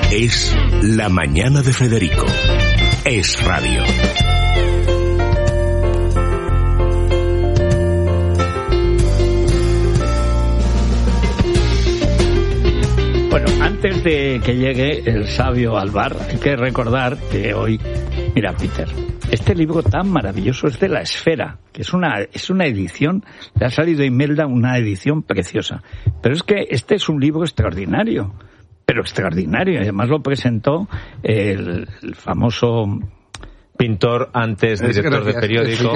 Es La Mañana de Federico. Es radio. Bueno, antes de que llegue el sabio al bar, hay que recordar que hoy, mira, Peter, este libro tan maravilloso es de La Esfera, que es una edición, le ha salido a Imelda una edición preciosa. Pero es que este es un libro extraordinario, pero extraordinario. Además lo presentó el famoso pintor, antes director de periódico.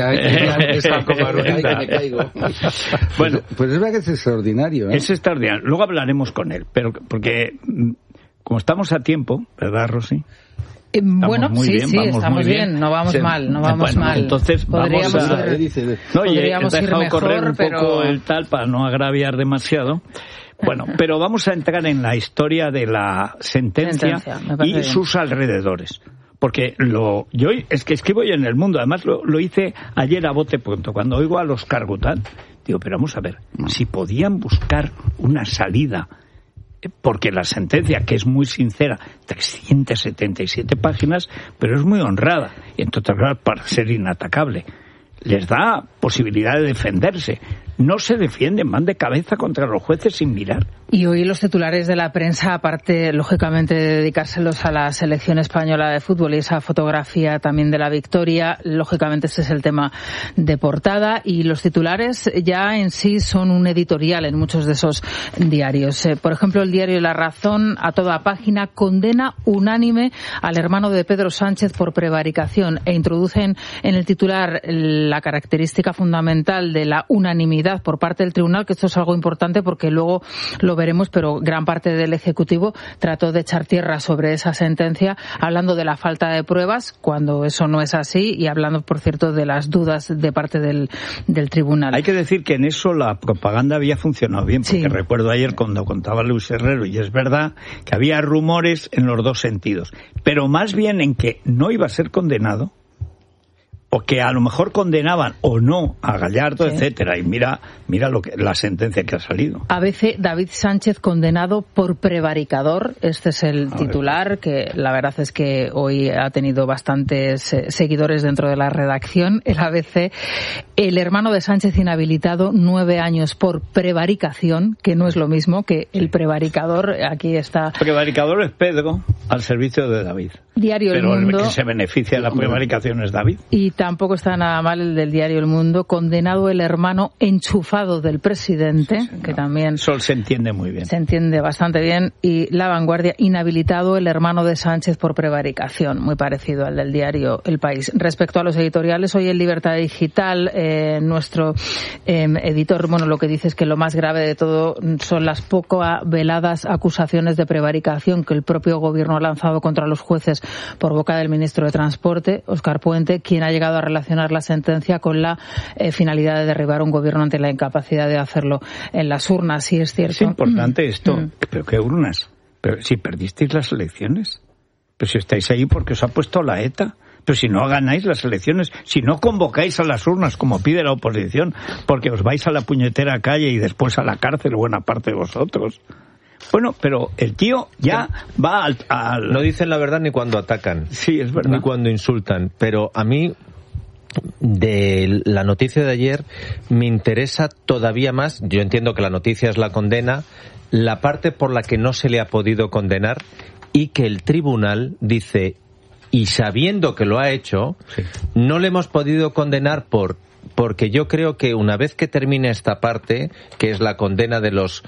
Bueno, pues es verdad que es extraordinario, ¿eh? Es extraordinario. Luego hablaremos con él, pero porque como estamos a tiempo, ¿verdad, Rosy? Bueno, sí, estamos bien, no vamos mal, no vamos mal. Entonces podríamos he dejado mejor, correr un pero... poco el tal para no agraviar demasiado. Bueno, pero vamos a entrar en la historia de la sentencia y sus alrededores. Porque yo es que escribo yo en El Mundo, además lo hice ayer a bote pronto, cuando oigo a los Cargutal, digo, pero vamos a ver, si podían buscar una salida, porque la sentencia, que es muy sincera, 377 páginas, pero es muy honrada, y entonces, para ser inatacable, les da posibilidad de defenderse. No se defienden, van de cabeza contra los jueces sin mirar. Y hoy los titulares de la prensa, aparte, lógicamente, de dedicárselos a la selección española de fútbol y esa fotografía también de la victoria, lógicamente ese es el tema de portada, y los titulares ya en sí son un editorial en muchos de esos diarios. Por ejemplo, el diario La Razón, a toda página, condena unánime al hermano de Pedro Sánchez por prevaricación e introducen en el titular la característica fundamental de la unanimidad por parte del tribunal, que esto es algo importante porque luego lo veremos, pero gran parte del Ejecutivo trató de echar tierra sobre esa sentencia, hablando de la falta de pruebas, cuando eso no es así, y hablando, por cierto, de las dudas de parte del tribunal. Hay que decir que en eso la propaganda había funcionado bien, porque recuerdo ayer cuando contaba Luis Herrero, y es verdad que había rumores en los dos sentidos, pero más bien en que no iba a ser condenado, o que a lo mejor condenaban o no a Gallardo, etcétera, y mira la sentencia que ha salido. ABC, David Sánchez condenado por prevaricador, este es el titular, que la verdad es que hoy ha tenido bastantes seguidores dentro de la redacción. El ABC, el hermano de Sánchez inhabilitado 9 años por prevaricación, que no es lo mismo que el prevaricador, aquí está. Prevaricador es Pedro al servicio de David. Diario El Mundo. Pero el que se beneficia de la prevaricación es David. Y tampoco está nada mal el del diario El Mundo, condenado el hermano enchufado del presidente, que también... Eso se entiende muy bien. Se entiende bastante bien. Y La Vanguardia, inhabilitado el hermano de Sánchez por prevaricación, muy parecido al del diario El País. Respecto a los editoriales, hoy en Libertad Digital, nuestro editor, lo que dice es que lo más grave de todo son las poco veladas acusaciones de prevaricación que el propio gobierno ha lanzado contra los jueces por boca del ministro de Transporte, Óscar Puente, quien ha llegado a relacionar la sentencia con la finalidad de derribar un gobierno ante la incapacidad de hacerlo en las urnas. Sí, es cierto. Es importante esto. ¿Pero qué urnas? Pero si perdisteis las elecciones. Pero si estáis ahí porque os ha puesto la ETA. Pero si no ganáis las elecciones, si no convocáis a las urnas como pide la oposición, porque os vais a la puñetera calle y después a la cárcel buena parte de vosotros. Bueno, pero el tío ya va al... No dicen la verdad ni cuando atacan. Sí, es verdad. Ni cuando insultan. Pero a mí, de la noticia de ayer, me interesa todavía más, yo entiendo que la noticia es la condena, la parte por la que no se le ha podido condenar y que el tribunal dice, y sabiendo que lo ha hecho, no le hemos podido condenar porque yo creo que una vez que termine esta parte, que es la condena de los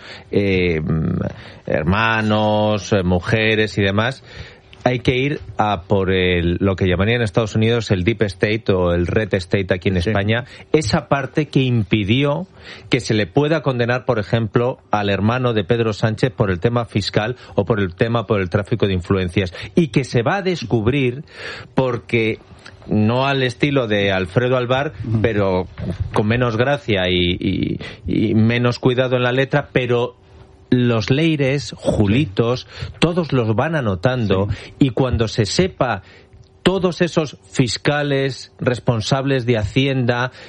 hermanos, mujeres y demás, hay que ir a por lo que llamarían en Estados Unidos el Deep State o el Red State aquí en España, esa parte que impidió que se le pueda condenar, por ejemplo, al hermano de Pedro Sánchez por el tema fiscal o por el tráfico de influencias, y que se va a descubrir porque... no al estilo de Alfredo Alvar, pero con menos gracia y menos cuidado en la letra, pero los Leires, Julitos, todos los van anotando, y cuando se sepa todos esos fiscales, responsables de Hacienda,